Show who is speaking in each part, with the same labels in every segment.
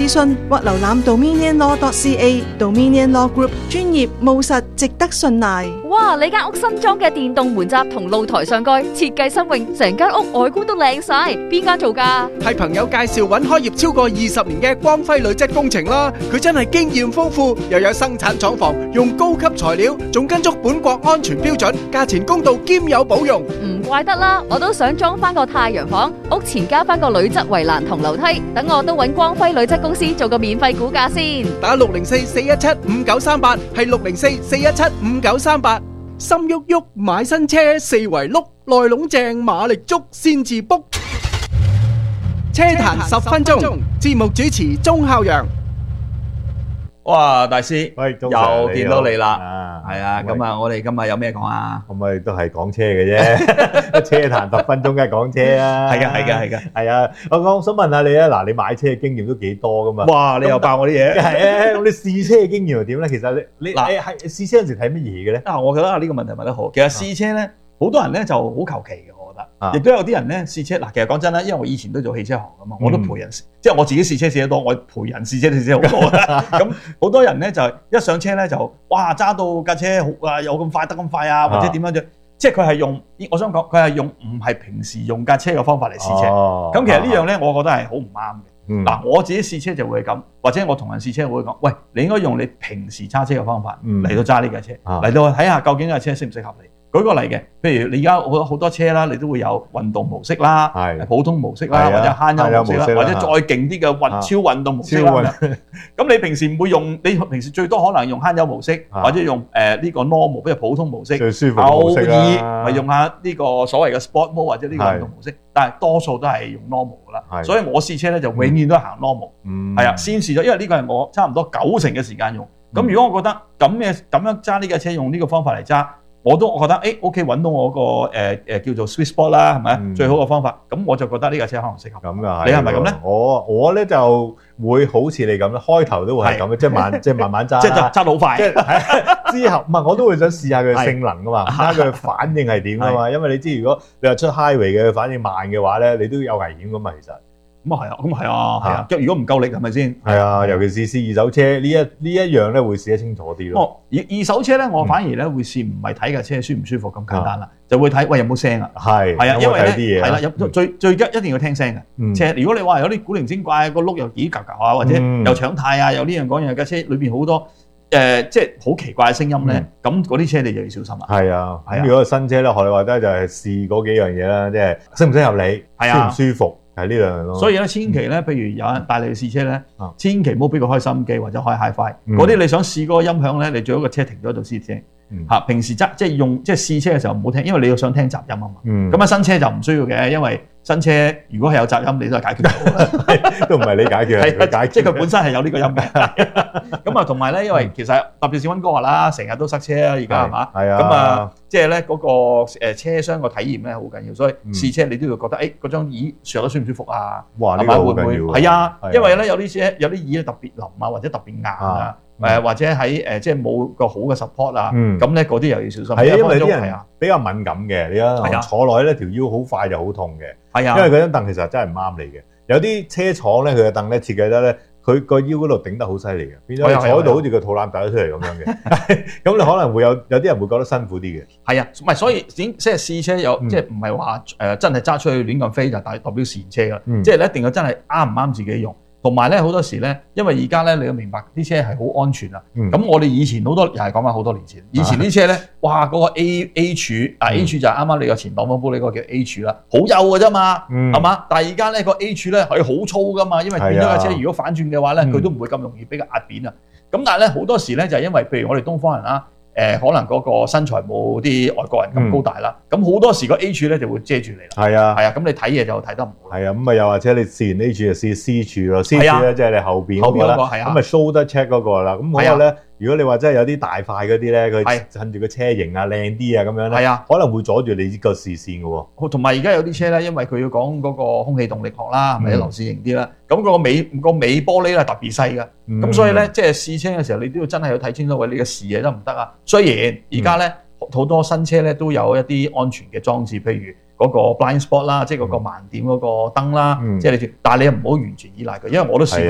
Speaker 1: 資訊或瀏覽 dominionlaw.ca Dominion Law Group 專業務實，值得信賴。
Speaker 2: 哇！你間屋新裝嘅電動門閘同露台上蓋設計新穎，成間屋外觀都靚晒，邊間做㗎？
Speaker 3: 係朋友介紹揾開業超過20年嘅光輝鋁質工程啦，佢真係經驗豐富，又有生產廠房，用高級材料，仲跟足本國安全標準，價錢公道兼有保用。
Speaker 2: 唔怪得啦，我都想裝翻個太陽房，屋前加翻個鋁質圍欄同樓梯，等我都揾光輝鋁質公司做個免費估價先。
Speaker 3: 打604-417-5938，係604-417-5938。心喐喐買新車，四圍碌，內籠正馬力足先至 book。車壇10分鐘，節目主持鐘孝陽。
Speaker 4: 哇，大師，
Speaker 5: 喂，
Speaker 4: 又見到你啦，係啊，
Speaker 5: 喂
Speaker 4: 咁啊，我哋今日有咩講啊？
Speaker 5: 咁我哋都係講車嘅啫，車壇10分鐘梗係講車啦。
Speaker 4: 係嘅，
Speaker 5: 係啊，我想問下你啊，嗱，你買車嘅經驗都幾多噶嘛？
Speaker 4: 哇，你又爆我啲嘢，
Speaker 5: 係啊，咁你試車嘅經驗又點咧？其實你
Speaker 4: 嗱
Speaker 5: 係試車嗰陣時睇乜嘢嘅咧？
Speaker 4: 啊，我覺得呢個問題問得好。其實試車咧，好多人咧就好求其嘅，我覺得，亦都有啲人咧試車。嗱，其實講真啦，因為我以前都做汽車行噶嘛，我都陪人試，即係我自己試車試得多，我陪人試車試車好多啦。咁好多人咧就一上車咧就哇揸到架車好有咁快得咁快啊，或者點樣啫？即係佢係用，我想講佢係用唔係平時用架車嘅方法嚟試車。咁其實呢樣咧，我覺得係好唔啱嘅。嗱，我自己試車就會咁，或者我同人試車會講，喂，你應該用你平時揸車嘅方法嚟到揸呢架車，嚟到睇下究竟呢架車適唔適合你。舉個例嘅，譬如你而家好多車啦，你都會有運動模式啦，普通模式啦，或者慳油模式啦，或者再勁啲嘅超運動模式啦。咁你平時唔會用，你平時最多可能用慳油模式，或者用呢個 normal，即係普通模式。
Speaker 5: 最舒服模式啦。
Speaker 4: 偶爾咪用下呢個所謂嘅 sport mode 或者呢個運動模式，但係多數都係用 normal 噶啦。所以我試車咧就永遠都係行 normal。係啊，先試咗，因為呢個係我差唔多90%嘅時間用。咁如果我覺得咁樣揸呢架車用呢個方法嚟揸，我覺得OK 揾到我個叫做 sweet spot 啦，係咪最好嘅方法？咁我就覺得呢架車可能適合。
Speaker 5: 咁啊，
Speaker 4: 你係咪咁咧？
Speaker 5: 我咧就會好似你咁啦，開頭都會係咁嘅，即係慢慢揸，
Speaker 4: 即係揸到好快。
Speaker 5: 之後唔係我都會想試下佢嘅性能噶嘛，睇下佢反應係點噶嘛。因為你知如果你話出 highway 嘅反應慢嘅話咧，你都有危險噶嘛，其實。
Speaker 4: 咁啊係啊，如果唔夠力係咪先？
Speaker 5: 係啊，尤其是試二手車呢一樣咧，會試得清楚啲咯。
Speaker 4: 二手車咧，我反而咧會試唔係睇架車舒唔舒服咁簡單啦，就會睇喂有冇聲啊。係啊，因為咧係啦，最急一定要聽聲嘅車。如果你話有啲古靈精怪個轆又幾嚿嚿啊，或者又搶軚啊，有呢樣嗰樣，架車裏邊好多即係好奇怪嘅聲音咧，咁嗰啲車你就要小心啦。係啊，
Speaker 5: 咁如果係新車咧，學你話齋就係試嗰幾樣嘢啦，即係適唔適合你，舒唔舒服。係呢兩樣咯，
Speaker 4: 所以咧千祈咧，譬如有人帶你去試車咧，千祈唔好俾佢開收音機或者開 HiFi，嗰啲你想試嗰個音響咧，你最好個車停咗喺度先聽。平時即係試車嘅時候唔好聽，因為你要想聽雜音啊嘛。咁新車就唔需要嘅，因為新車如果係有雜音，你都係解決到，
Speaker 5: 都唔係你解決，係佢解決。
Speaker 4: 即係佢本身係有呢個音嘅。咁啊，同埋咧，因為其實特別是溫哥華啦，成日都塞車啊，而家係嘛？係啊。咁啊，即係咧嗰個車廂個體驗咧好緊要，所以試車你都要覺得嗰張椅上得舒唔舒服啊？
Speaker 5: 哇！呢個好緊要。
Speaker 4: 係啊，因為咧有啲車有啲椅特別腍啊，或者特別硬啊。或者喺即係冇個好嘅 support 啊，咁咧嗰啲又要小心。
Speaker 5: 係啊，因為啲人比較敏感嘅，你坐落去咧條腰好快就好痛嘅。係啊，因為嗰張凳其實真係唔啱你嘅。有啲車廠咧佢嘅凳咧設計得咧，佢個腰嗰度頂得好犀利嘅，變咗你坐喺度好似個肚腩凸咗出嚟咁樣嘅。咁你可能會有啲人會覺得辛苦啲嘅。係啊，
Speaker 4: 唔係所以即係試車有即係唔係話真係揸出去亂咁飛就代表試車啦。即係你一定要真係啱唔啱自己用。同埋咧好多時咧，因為而家咧你要明白啲車係好安全啊。咁我哋以前好多又係講翻好多年前，以前啲車咧，哇嗰個 A 柱，A 柱就係啱啱你個前擋風玻璃嗰個叫 A 柱啦，好幼嘅啫嘛，係嘛？但係而家咧個 A 柱咧係好粗噶嘛，因為變咗架車如果反轉嘅話咧，佢都唔會咁容易俾佢壓扁啊。咁但係咧好多時咧就係因為譬如我哋東方人啦。可能嗰個身材冇啲外國人咁高大啦，咁好多時個 A 柱咧就會遮住你啦。係啊，係啊，咁你睇嘢就睇得唔好。係啊，咁
Speaker 5: 又或者你試完 A 柱就試 C 柱咯，C 柱咧即係你後邊嗰個啦，咁咪 shoulder check 嗰個啦。咁嗰個咧，如果你話真係有啲大塊嗰啲咧，佢趁住個車型啊靚啲啊咁樣咧，可能會阻住你個視線嘅喎。
Speaker 4: 同埋而家有啲車咧，因為佢要講嗰個空氣動力學啦，係咪流線型啲啦？咁個尾玻璃咧特別細嘅，咁所以咧即係試車嘅時候，你都要真係要睇清楚，喂你嘅視野得唔得啊？雖然而家咧好多新車咧都有一啲安全嘅裝置，譬如嗰個 blind spot 啦，即係嗰個盲點嗰個燈啦，即係你，但係你又唔好完全依賴佢，因為我都試過咧。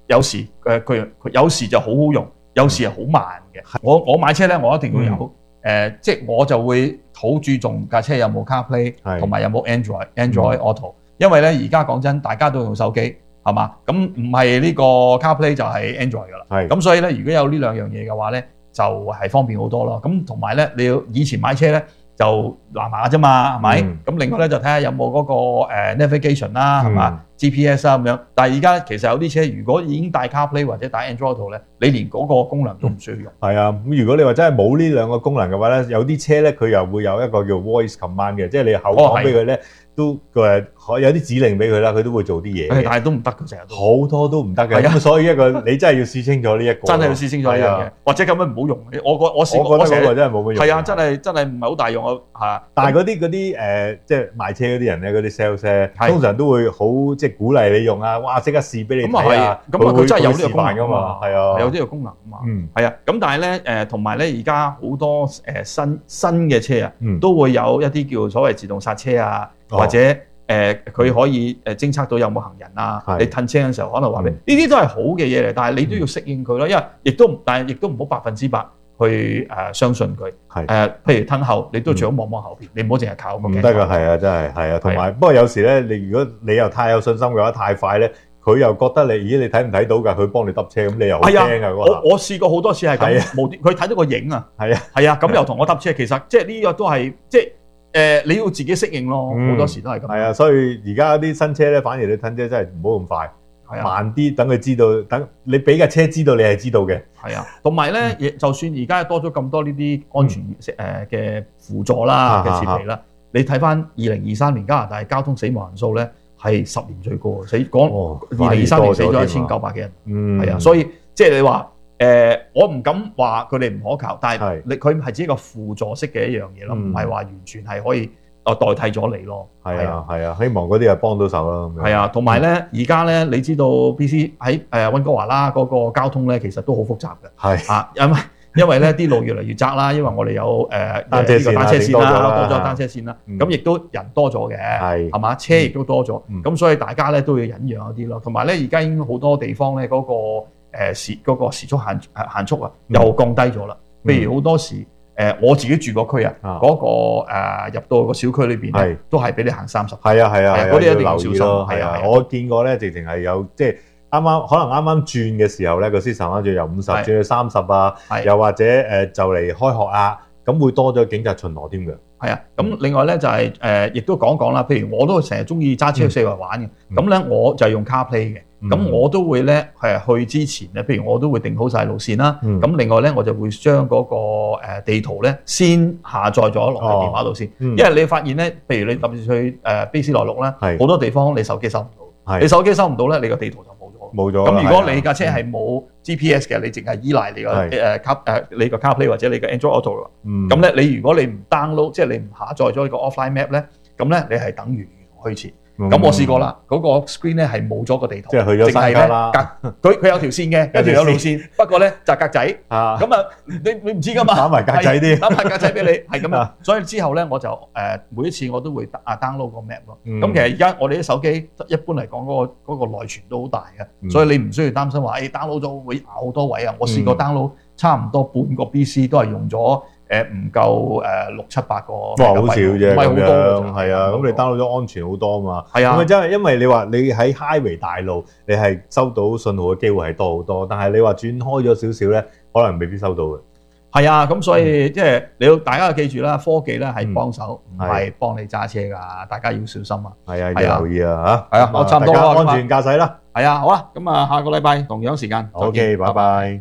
Speaker 4: 有時佢有時就好好用，有時係好慢嘅。我買車咧，我一定要有即係我就會好注重架車有冇 CarPlay 同埋有冇 Android Auto，因為咧而家講真，大家都用手機係嘛，咁唔係呢個 CarPlay 就係 Android 噶啦，咁所以咧如果有呢兩樣嘢嘅話咧，就係方便好多咯。咁同埋咧，你要以前買車咧就藍牙啫嘛，係咪？咁另外咧就睇下有冇嗰個navigation 啦，係嘛 GPS 啦咁樣。但係而家其實有啲車如果已經帶 CarPlay 或者帶 Android Auto 咧，你連嗰個功能都唔需要用。
Speaker 5: 係啊，咁如果你話真係冇呢兩個功能嘅話咧，有啲車咧佢又會有一個叫 voice command 嘅，即係你口講俾佢咧。都有啲指令俾佢啦，佢都會做啲嘢。但
Speaker 4: 係都唔得嘅，成日
Speaker 5: 好多都唔得嘅。咁所以一個你真係要試清楚呢一個。
Speaker 4: 真係要試清楚呢樣嘢，或者咁樣唔好用。我試過，
Speaker 5: 我覺得嗰個真係冇乜用。
Speaker 4: 係啊，真係唔係好大用啊。
Speaker 5: 但係嗰啲即係賣車嗰啲人咧，嗰啲 sales 通常都會好即係鼓勵你用啊！哇，即刻試俾你睇啊！
Speaker 4: 咁佢真係有呢個功能
Speaker 5: 㗎嘛？係啊，
Speaker 4: 有呢個功能㗎嘛。係啊。咁但係咧同埋咧而家好多新嘅車啊，都會有一啲叫所謂自動剎車啊。或者佢可以偵測到有冇行人啊，你褪車嘅時候可能話你呢啲都係好嘅嘢嚟，但係你都要適應佢咯，因為亦都唔好100%去相信佢。譬如褪後，你都最好望望後邊，你唔好淨係靠個鏡頭。
Speaker 5: 唔得㗎，係啊，真係係啊，同埋不過有時咧，如果你又太有信心嘅話，太快咧，佢又覺得你你睇唔睇到㗎？佢幫你揼車，咁你又好驚㗎。
Speaker 4: 我試過好多次係咁，無端佢睇到個影啊，係啊，咁又同我揼車，其實即係呢個都係即係。你要自己適應咯，好多時都係咁。係啊，
Speaker 5: 所以而家啲新車咧，反而你褪車真係唔好咁快，慢啲，等佢知道，等你俾架車知道你係知道嘅。係啊，
Speaker 4: 同埋咧，就算而家多咗咁多呢啲安全嘅輔助啦嘅設備啦，你睇翻2023年加拿大交通死亡人數咧係10年最高嘅，講2023年死咗1900幾人。係啊，所以即係你話。我唔敢話佢哋唔可靠，但係佢係只係一個輔助式嘅一樣嘢咯，唔係話完全係可以代替咗你咯。
Speaker 5: 係啊，希望嗰啲係幫到手啦。
Speaker 4: 係啊，同埋咧，而家咧，你知道 BC 喺溫哥華啦，嗰個交通咧其實都好複雜嘅。係啊，因為咧啲路越嚟越窄啦，因為我哋有單車線啦，多咗單車線啦，咁亦都人多咗嘅，係嘛，車亦都多咗，咁所以大家咧都要忍讓一啲咯。同埋咧，而家已經好多地方咧嗰個嗰個時速限速啊，又降低咗啦。譬如好多時我自己住個區啊，嗰個入到個小區裏邊都係俾你行30。係啊，嗰啲一定要小心。係啊，
Speaker 5: 我見過咧，直情係有即係可能啱啱轉嘅時候咧，個 system 就由50轉去30啊，又或者就嚟開學啊，咁會多咗警察巡邏添嘅。係啊，咁另外咧就係亦都講啦，譬如我都成日中意揸車去四圍玩嘅，咁咧我就係用 CarPlay 嘅。咁我都會咧去之前咧，譬如我都會定好晒路線啦。咁另外咧，我就會將嗰個地圖咧先下載咗落去電話度先。因為你發現咧，譬如你特別去卑斯內陸咧，好多地方你手機收唔到。你手機收唔到咧，你個地圖就冇咗。咁如果你架車係冇 GPS 嘅，你淨係依賴你個你個 CarPlay 或者你個 Android Auto 咁咧，你如果你唔 download，即係你唔下載咗呢個 offline map 咧，咁咧你係等於虛設。咁我試過啦，嗰個 screen 咧係冇咗個地圖， 即係去咗山卡啦。
Speaker 4: 佢有條線嘅，跟住有路線，不過咧就格仔。咁啊，你唔知噶嘛？打埋格仔啲，打埋格仔俾你，係咁啊。所以之後咧，我就每一次我都會download 個 map 咯。咁其實而家我哋啲手機一般嚟講嗰個內存都好大嘅，所以你唔需要擔心話download 咗會咬好多位啊。我試過 download 差唔多半個 BC 都係用咗。唔夠600-700個，
Speaker 5: 哇！好少啫，
Speaker 4: 唔係好多，
Speaker 5: 係啊。咁你 download 咗安全好多嘛？
Speaker 4: 係啊。
Speaker 5: 咁因為你話你喺 highway 大路，你係收到信號嘅機會係多好多，但係你話轉開咗少少咧，可能未必收到嘅。
Speaker 4: 係啊，咁所以即係你要大家要記住啦，科技咧係幫手，唔係幫你揸車㗎，大家要小心啊。
Speaker 5: 係啊，要留意啊嚇。
Speaker 4: 係啊，我差唔多啦，
Speaker 5: 安全駕駛啦。
Speaker 4: 係啊，好啦，咁啊，下個禮拜同樣時間。
Speaker 5: OK，拜拜。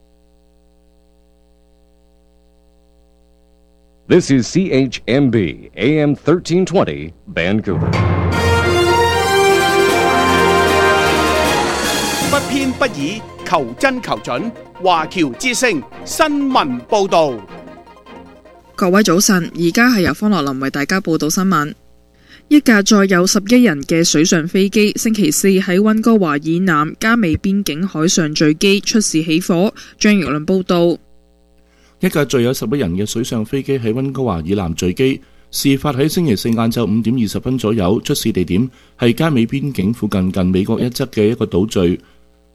Speaker 6: This is CHMB AM 1320 Vancouver。
Speaker 7: 不偏不倚，求真求準。華僑之聲新聞報導。
Speaker 8: 各位早晨，而家係由方樂林為大家報道新聞。一架載有11人嘅水上飛機，星期四喺溫哥華以南加美邊境海上墜機，出事起火。張奕倫報導。
Speaker 9: 一架載有11人嘅水上飛機喺溫哥華以南墜機，事發喺星期四晏晝5點20分左右，出事地點係加美邊境附近美國一側嘅一個島嶼。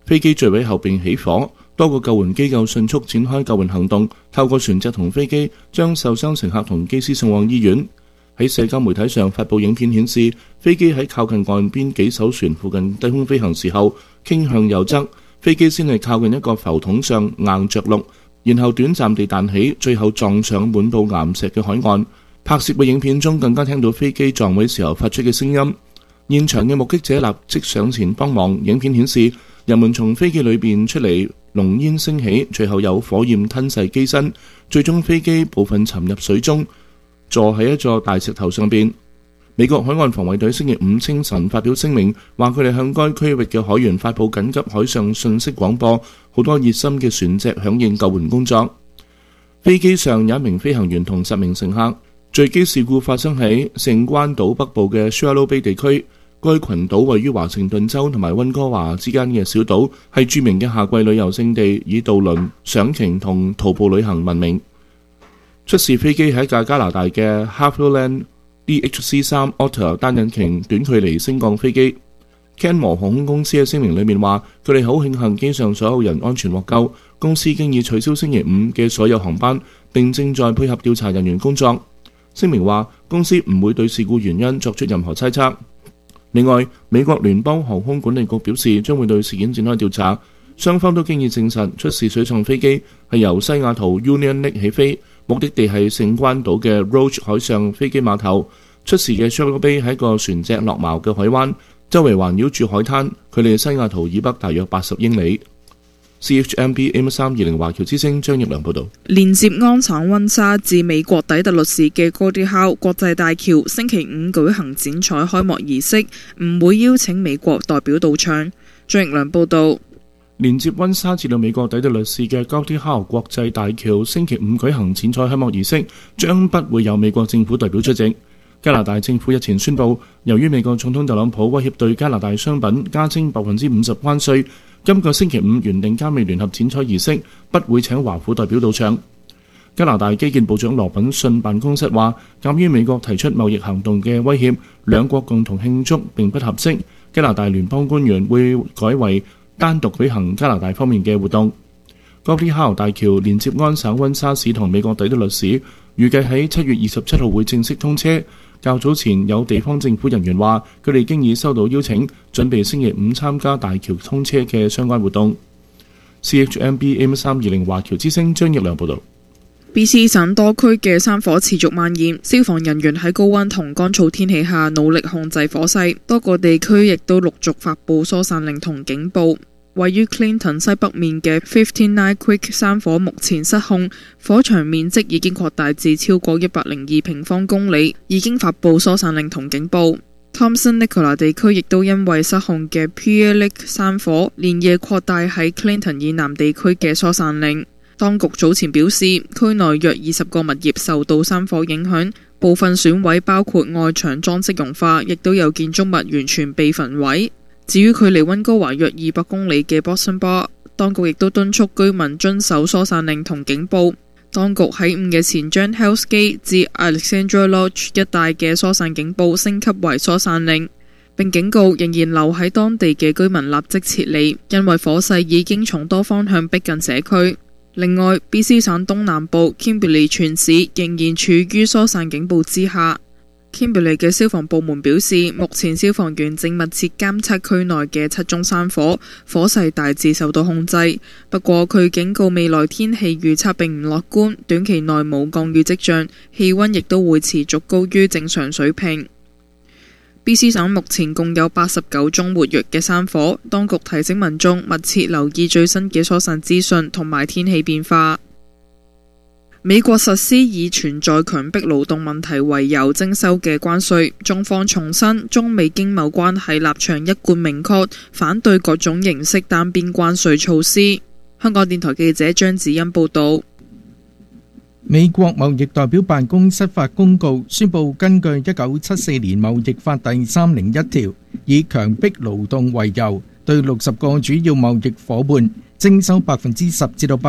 Speaker 9: 飛機墜毀後並起火，多個救援機構迅速展開救援行動，透過船隻同飛機將受傷乘客同機師送往醫院。喺社交媒體上發布影片顯示，飛機喺靠近岸邊幾艘船附近低空飛行時候傾向右側，飛機先係靠近一個浮筒上硬着陸，然後短暫地彈起，最後撞上滿布岩石嘅海岸。拍攝嘅影片中更加聽到飛機撞毀時候發出嘅聲音。現場嘅目擊者立即上前幫忙。影片顯示人們從飛機裏邊出嚟，濃煙升起，隨後有火焰吞噬機身，最終飛機部分沉入水中，坐喺一座大石頭上邊。美國海岸防衛隊星期五清晨發表聲明，話佢哋向該區域嘅海員發布緊急海上信息廣播，好多熱心嘅船隻響應救援工作。飛機上有一名飛行員同10名乘客。墜機事故發生喺聖關島北部嘅 Shallow Bay 地區，該群島位於華盛頓州同埋溫哥華之間嘅小島，係著名嘅夏季旅遊勝地，以渡輪、賞鯨同徒步旅行聞名。出事飛機係一架加拿大嘅 Havilland DHC-3 Otter 單引擎短距離升降飛機。Canmore 航空公司喺聲明裏面話，佢哋好慶幸機上所有人安全獲救，公司經已取消星期五嘅所有航班，並正在配合調查人員工作。聲明話，公司唔會對事故原因作出任何猜測。另外，美國聯邦航空管理局表示將會對事件展開調查。雙方都經已證實出事水上飛機係由西雅圖 Union Lake 起飛，目的地係聖關島嘅 Roche 海上飛機碼頭。出事嘅 Shallow Bay 係一個船隻落錨嘅海灣，周圍環繞住海灘，距離西雅圖以北大約80英里。CHMB AM320 華僑之聲張益良報道。
Speaker 8: 連接安省溫莎至美國底特律市嘅 Gordie Howe 國際大橋星期五舉行剪彩開幕儀式，唔會邀請美國代表到場。張益良報道。
Speaker 9: 連接溫莎至到美國底特律市嘅 Gordie Howe 國際大橋星期五舉行剪彩開幕儀式，將不會有美國政府代表出席。加拿大政府日前宣布，由於美國總統特朗普威脅對加拿大商品加徵50%關稅，今個星期五原定加美聯合剪彩儀式不會請華府代表到場。加拿大基建部長羅品遜辦公室話，鑑於美國提出貿易行動嘅威脅，兩國共同慶祝並不合適。加拿大聯邦官員會改為單獨舉行加拿大方面嘅活動。Gordie Howe 大橋連接安省溫莎市同美國底特律市，預計喺7月27號會正式通車。較早前有地方政府人員話，佢哋經已收到邀請，準備星期五參加大橋通車嘅相關活動。CHMB AM320 華僑之聲張益良報導。
Speaker 8: BC 省多區嘅山火持續蔓延，消防人員喺高溫同乾燥天氣下努力控制火勢，多個地區亦都陸續發布疏散令同警報。位於 Clinton 西北面嘅 59 Creek 山火目前失控，火場面積已經擴大至超過102平方公里，已經發布疏散令同警報。Thompson Nicola 地區亦都因為失控嘅 Pierre Lake 山火，連夜擴大喺 Clinton 以南地區嘅疏散令。當局早前表示，區內約20個物業受到山火影響，部分損毀包括外牆裝飾融化，亦都有建築物完全被焚毀。至於距離溫哥華約200公里嘅 Boston Bar， 當局亦都敦促居民遵守疏散令同警報。當局喺午夜前將 Hells Gate 至 Alexandra Lodge 一帶嘅疏散警報升級為疏散令，並警告仍然留喺當地嘅居民立即撤離，因為火勢已經從多方向逼近社區。另外 BC 省東南部 Kimberley 全市仍然處於疏散警報之下。Kimberley 嘅消防部門表示，目前消防員正密切監測區內嘅7宗山火，火勢大致受到控制。不過佢警告未來天氣預測並唔樂觀，短期內冇降雨跡象，氣溫亦都會持續高於正常水平。BC 省目前共有89宗活躍嘅山火，當局提醒民眾密切留意最新嘅疏散資訊同埋天氣變化。美國實施以存在強迫勞動問題為由徵收嘅關稅，中方重申中美經貿關係立場一貫明確，反對各種形式單邊關稅措施。香港電台記者張子欣報導。
Speaker 10: 美國貿易代表辦公室發公告宣布，根據1974年貿易法第301條，以強迫勞動為由，對60個主要貿易夥伴徵收10%至到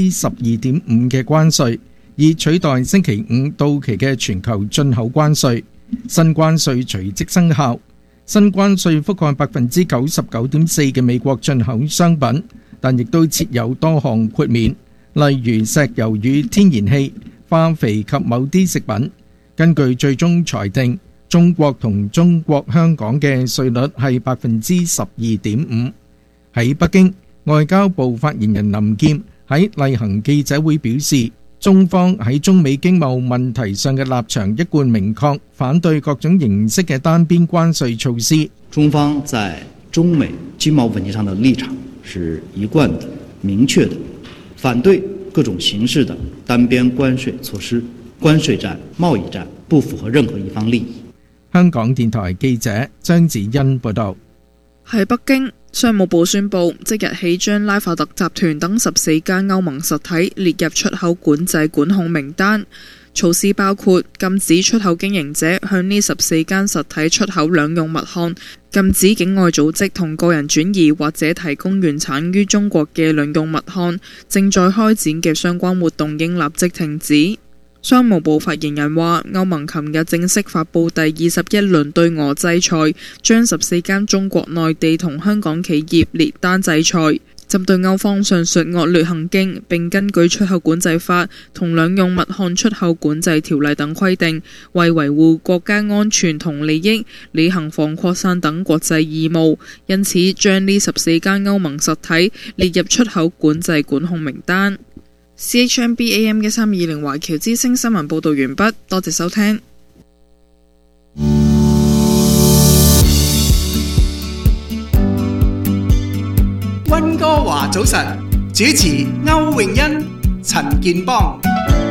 Speaker 10: 12.5%嘅關稅，以取代星期五到期嘅全球進口關稅。新關稅隨即生效。 新關稅覆蓋 99.4% 嘅美國進口商品，但亦都設有多項豁免，例如石油與天然氣、化肥及某啲食品。根據最終裁定，中國同中國香港嘅稅率係 12.5%。喺北京，外交部發言人林劍喺例行記者會表示，中方喺中美經貿問題上嘅立場一貫明確，反對各種形式嘅單邊關稅措施。
Speaker 11: 中方在中美經貿問題上的立場是一貫的、明確的，反對各種形式的單邊關稅措施。關稅戰、貿易戰不符合任何一方利益。
Speaker 10: 香港電台記者張子欣報道。
Speaker 8: 喺北京，商務部宣布，即日起將拉法特集團等14間歐盟實體列入出口管制管控名單。措施包括禁止出口經營者向呢14間實體出口兩用物項，禁止境外組織同個人轉移或者提供原產於中國嘅兩用物項，正在開展嘅相關活動應立即停止。商務部發言人話，歐盟琴日正式發布第21輪對俄制裁，將14間中國內地同香港企業列單制裁。針對歐方上述惡劣行徑，並根據出口管制法同兩用物項出口管制條例等規定，為維護國家安全同利益，履行防擴散等國際義務，因此將呢14間歐盟實體列入出口管制管控名單。CHMB AM 1320華僑之聲新聞報道完畢，多謝收聽。
Speaker 7: 溫哥華早晨，主持歐詠欣、陳健邦。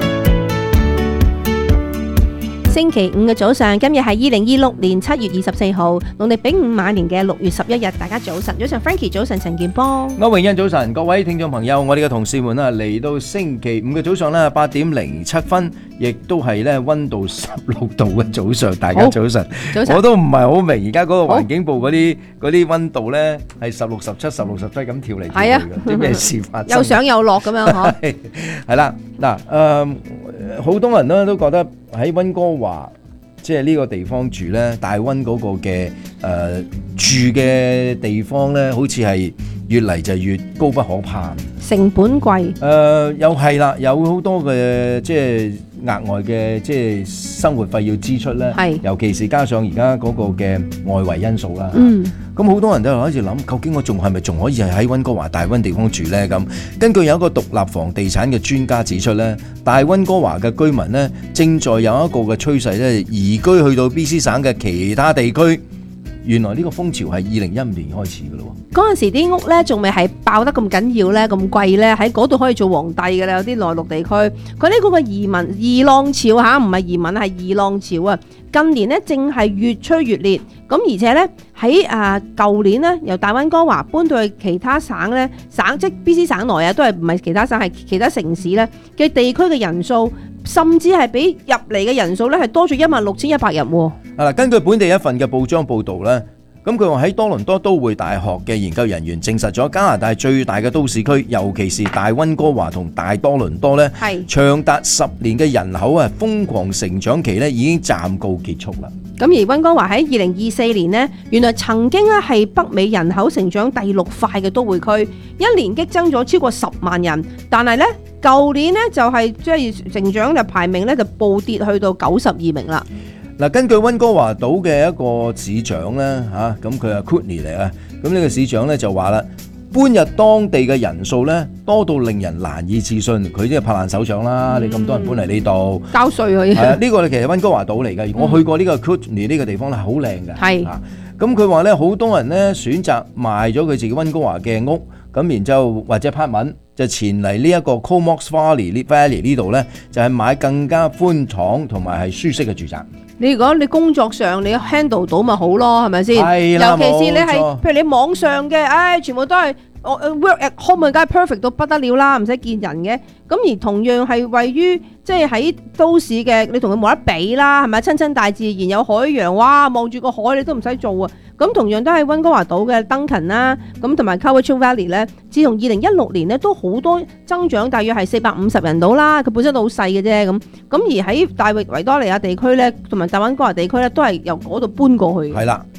Speaker 12: 星期五嘅早上，今日係2026年7月24號，農曆丙午馬年嘅6月11日。大家早晨，早晨 Frankie， 早晨陳健邦，
Speaker 13: 歐詠欣早晨，各位聽眾朋友，我哋嘅同事們啊，嚟到星期五嘅早上咧8點07分，亦都係咧溫度16度嘅早上。大家早晨，早晨，我都唔係好明而家嗰個環境部嗰啲溫度咧係16、17、16、17咁跳嚟跳去嘅，啲咩事發生？
Speaker 12: 又上又落咁樣嗬。
Speaker 13: 係啦，嗱好多人咧都覺得喺溫哥華即係呢個地方住咧，大溫嗰個嘅住嘅地方咧，好似係越嚟就越高不可攀，
Speaker 12: 成本貴。
Speaker 13: 又係啦，有好多嘅即係額外嘅即係生活費要支出咧，尤其是加上而家嗰個嘅外圍因素啦。咁好多人都開始諗，究竟我係咪仲可以係喺溫哥華大溫地方住呢？咁根據有一個獨立房地產嘅專家指出呢，大溫哥華嘅居民呢，正在有一個嘅趨勢咧，移居去到 BC 省嘅其他地區。原來呢個風潮係2015年開始嘅咯。
Speaker 12: 嗰陣時啲屋咧仲未係爆得咁緊要咧，咁貴咧，喺嗰度可以做皇帝嘅啦。有啲內陸地區，佢呢個嘅移浪潮嚇，唔係移民係移浪潮啊！近年咧正係越吹越烈，咁而且咧喺舊年咧由大溫哥華搬到去其他省咧，即 BC 省內啊，都係唔係其他省係其他城市咧嘅地區嘅人數，甚至係比入嚟嘅人數咧係多咗16,100人喎。
Speaker 13: 嗱，根據本地一份嘅報章報導咧。咁佢話喺多倫多都會大學嘅研究人員證實咗加拿大最大嘅都市區，尤其是大溫哥華同大多倫多咧，長達10年嘅人口啊瘋狂成長期咧已經暫告結束啦。
Speaker 12: 咁而溫哥華喺2024年呢，原來曾經咧係北美人口成長第6快嘅都會區，一年激增咗超過10萬人，但係咧舊年呢，就係即係成長嘅排名咧就暴跌去到92名啦。
Speaker 13: 嗱，根據溫哥華島嘅一個市長咧咁佢係 Kootenay 嚟啊，咁呢個市長咧就話啦，搬入當地嘅人數咧多到令人難以置信，佢即係拍爛手掌啦！你咁多人搬嚟呢度，
Speaker 12: 交稅佢。係啊，
Speaker 13: 呢個其實溫哥華島嚟嘅，我去過呢個 Kootenay 呢個地方咧，好靚嘅。
Speaker 12: 係
Speaker 13: 咁佢話咧，好多人咧選擇賣咗佢自己溫哥華嘅屋，咁然之後或者 apartment就前嚟呢一個 Comox Valley 呢度咧，就係買更加寬敞同埋係舒適嘅住宅。
Speaker 12: 你如果你工作上你 handle 到咪好咯，係咪先？尤其是你係譬如你網上嘅，全部都係work at home，梗係 perfect 到不得了啦，唔使見人嘅。咁而同樣係位於即係喺都市嘅，你同佢冇得比啦，係咪？親親大自然有海洋，哇！望住個海你都唔使做啊！咁同樣都係溫哥華島嘅 Duncan 啦，咁同埋 Cowichan Valley 咧，自從2016年咧都好多增長，大約係450人到啦。佢本身都好細嘅啫，咁而喺大維多利亞地區咧，同埋大溫哥華地區咧，都係由嗰度搬過去。
Speaker 13: 係啦，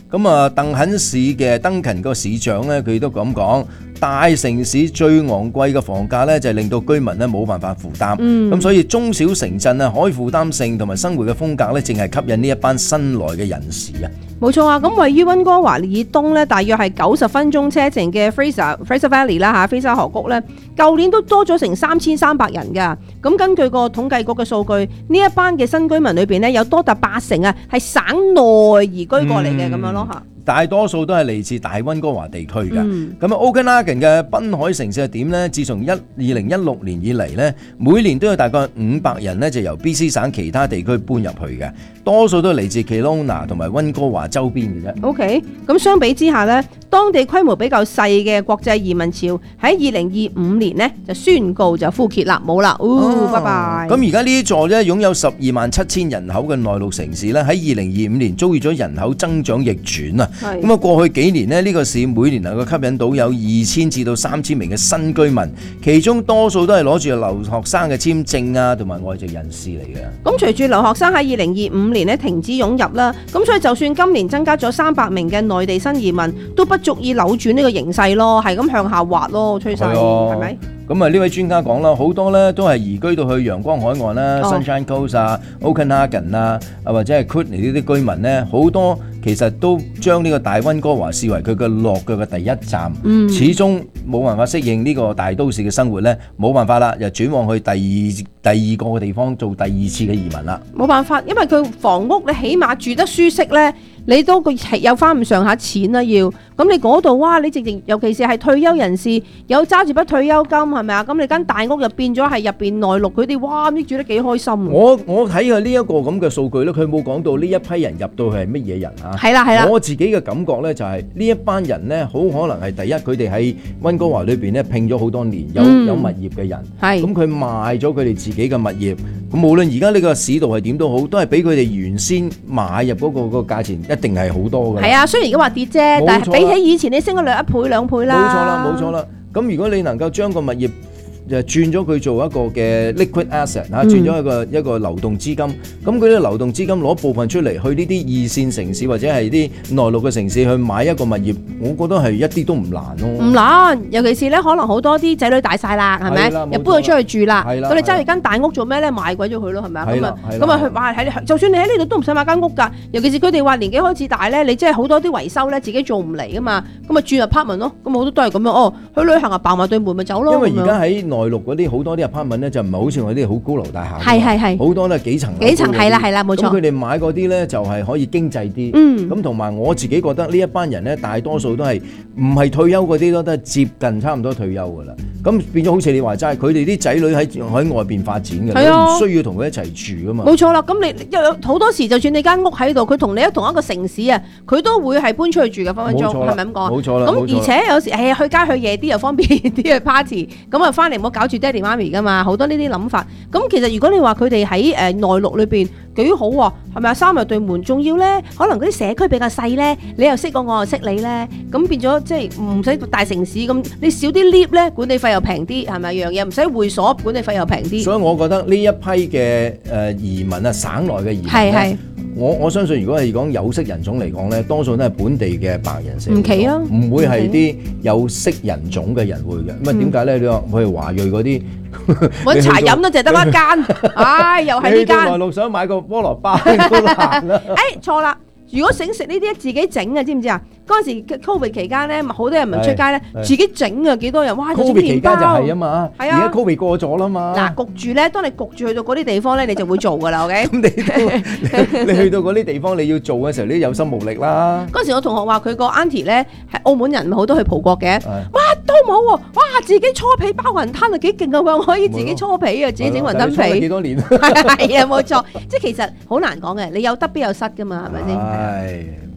Speaker 13: 咁啊，鄧肯市嘅登勤個市長咧，佢都咁講，大城市最昂貴嘅房價咧，就係令到居民咧冇辦法負擔。咁所以中小城鎮啊，可負擔性同埋生活嘅風格咧，淨係吸引呢一班新來嘅人士啊。
Speaker 12: 冇錯啊！咁位於溫哥華以東咧，大約係90分鐘車程嘅 Fraser Valley 啦嚇，菲沙河谷咧，舊年都多咗成3300人㗎。咁根據個統計局嘅數據，呢一班嘅新居民裏邊咧，有多達80%啊，係省內移居過嚟嘅咁樣咯嚇。
Speaker 13: 大多數都係嚟自大溫哥華地區㗎。咁啊，Okanagan 嘅濱海城市係點呢？自從2016年以嚟呢，每年都有大概500人呢就由 BC 省其他地區搬入去嘅，多數都係嚟自 Kelowna 同埋溫哥華周邊嘅啫。OK， 咁相比之下呢，當地規模比較細嘅國際移民潮喺2025年呢就宣告就枯竭啦，冇啦，拜拜。 咁而家呢座咧擁有127000人口嘅內陸城市咧，喺2025年遭遇咗人口增長逆轉啊！咁啊，過去幾年呢，呢個市每年能夠吸引到有2000至到3000名嘅新居民，其中多數都係攞住留學生嘅簽證啊，同埋外籍人士嚟嘅。
Speaker 12: 咁隨住留學生喺2025年咧停止湧入啦，咁所以就算今年增加咗300名嘅內地新移民，都不足以扭轉呢個形勢咯，係咁向下滑咯，趨勢係咪？
Speaker 13: 咁啊，呢位專家講啦，好多咧都係移居到去陽光海岸啦、Sunshine Coast 啊、Okanagan 啊，或者係 Kootenay 呢啲居民咧，好多其實都將呢個大溫哥華視為佢嘅落腳嘅第一站。始終冇辦法適應呢個大都市嘅生活咧，冇辦法啦，又轉往去第二個嘅地方做第二次嘅移民啦。冇辦法，因為佢房屋你起碼住得舒適咧，你都有翻唔上下錢啦要。咁你嗰度哇，你直情尤其是係退休人士有揸住筆退休金係咪啊？咁你間大屋又變咗係入邊內陸，佢哋哇唔知住得幾開心。我睇下呢一個咁嘅數據咧，佢冇講到呢一批人入到去係乜嘢人啊？係啦係啦。我自己嘅感覺咧就係呢一班人咧，好可能係第一佢哋喺溫哥華裏邊咧拼咗好多年，有物業嘅人。係。咁佢賣咗佢哋自己嘅物業，咁無論而家呢個市道係點都好，都係比佢哋原先買入嗰個價錢一定係好多㗎。係啊，雖然而家話跌啫，但係比起以前你升咗1倍2倍啦。冇錯啦，冇錯啦。咁如果你能夠將個物業就轉咗佢做一個嘅 liquid asset 嚇，轉咗一個流動資金，咁佢啲流動資金攞部分出嚟去呢啲二線城市或者係啲內陸嘅城市去買一個物業，我覺得係一啲都唔難咯。唔難，尤其是咧，可能好多啲仔女大晒啦，係咪？又搬咗出去住啦，咁你揸住間大屋做咩咧？賣鬼咗佢咯，係咪啊？咁啊去買喺，就算你喺呢度都唔使買間屋㗎。尤其是佢哋話年紀開始大咧，你即係好多啲維修咧自己做唔嚟㗎嘛，咁啊轉入 apartment 咯，咁好多都係咁樣哦。去旅行啊，爆埋對門咪走咯。因為而家喺內陸嗰啲好多啲 apartment 咧，就唔係好似我啲好高樓大廈，係好多咧幾層係啦冇錯。咁佢哋買嗰啲咧就係可以經濟啲，咁同埋我自己覺得呢一班人咧大多數都係唔係退休嗰啲咯，都係接近差唔多退休㗎啦。咁變咗好似你話齋，佢哋啲仔女喺外邊發展嘅，唔需要同佢一齊住㗎嘛。冇錯啦，咁你有好多時就算你間屋喺度，佢同你同一個城市啊，佢都會係搬出去住嘅分分鐘，係咪咁講？冇錯啦。咁而且有時去街去夜啲又方便啲去 party， 咁啊翻嚟唔好搞住爹哋媽咪㗎嘛，好多呢啲諗法。咁其實如果你話佢哋喺內陸裏邊幾好喎，係咪啊？三日對門，仲要咧，可能嗰啲社區比較細咧，你又識我又識你咧，咁變咗即係唔使大城市咁，你少啲 lift 咧，管理費又平啲，係咪樣嘢？唔使會所，管理費又平啲。所以我覺得呢一批嘅移民啊，省內嘅移民咧，我相信如果係講有色人種嚟講咧，多數都係本地嘅白人社會，唔奇啊，唔會係啲有色人種嘅人會嘅。咁啊點解咧？你話譬如華裔嗰啲，揾茶飲都淨係得一間，唉，又係呢間。內陸想買個菠蘿包都難啦。誒錯啦！如果醒食呢啲自己整啊，知唔知啊？嗰陣時 Covid 期間咧，好多人唔出街咧，自己整啊，幾多人哇！Covid 期間就係啊嘛，而家 Covid 過咗啦嘛。嗱，焗住咧，當你焗住去到嗰啲地方咧，你就會做噶啦，OK？咁你去到嗰啲地方，你要做嘅時候，你都有心無力啦。嗰陣時我同學話佢個 auntie 咧係澳門人，咪好多去葡國嘅，哇都冇喎，哇自己搓皮包雲吞啊幾勁啊！佢可以自己搓皮啊，自己整雲吞皮。幾多年？係啊，冇錯，即係其實好難講嘅，你有得必有失噶嘛，係咪先？係。